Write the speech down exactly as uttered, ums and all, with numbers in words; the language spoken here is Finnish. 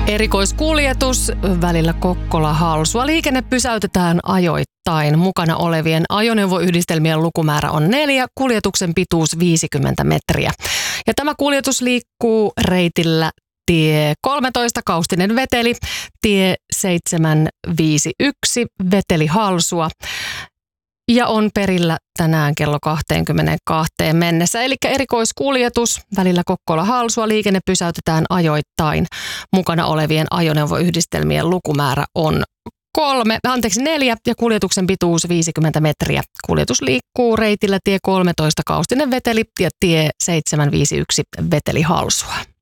Erikoiskuljetus välillä Kokkola-Halsua. Liikenne pysäytetään ajoittain. Mukana olevien ajoneuvoyhdistelmien lukumäärä on neljä, kuljetuksen pituus viisikymmentä metriä. Ja tämä kuljetus liikkuu reitillä tie kolmetoista Kaustinen Veteli, tie seitsemänsataaviisikymmentäyksi Veteli Halsua. Ja on perillä tänään kello kaksikymmentäkaksi mennessä. Eli erikoiskuljetus välillä Kokkola-Halsua. Liikenne pysäytetään ajoittain. Mukana olevien ajoneuvoyhdistelmien lukumäärä on kolme, anteeksi neljä ja kuljetuksen pituus viisikymmentä metriä. Kuljetus liikkuu reitillä tie kolmetoista Kaustinen Veteli ja tie seitsemänsataaviisikymmentäyksi Veteli Halsua.